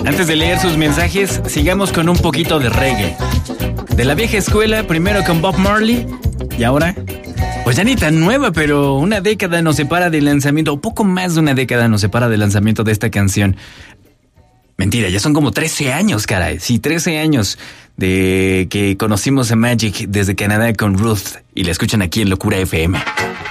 Antes de leer sus mensajes, sigamos con un poquito de reggae. De la vieja escuela, primero con Bob Marley, y ahora, pues ya ni tan nueva, pero una década nos separa del lanzamiento, o poco más de una década nos separa del lanzamiento de esta canción. Mentira, ya son como 13 años, caray. Sí, 13 años de que conocimos a Magic desde Canadá con Ruth, y la escuchan aquí en Locura FM.